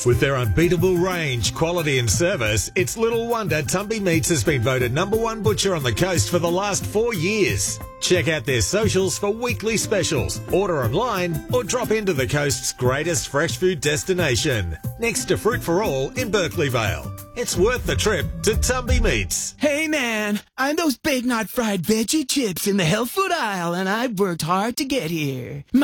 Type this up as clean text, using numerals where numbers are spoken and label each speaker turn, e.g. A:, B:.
A: With their unbeatable range, quality and service, it's little wonder Tumby Meats has been voted #1 butcher on the coast for the last 4 years. Check out their socials for weekly specials, order online or drop into the coast's greatest fresh food destination, next to Fruit for All in Berkeley Vale. It's worth the trip to Tumby Meats.
B: Hey man, I'm those Big Knot fried veggie chips in the health food aisle and I've worked hard to get here.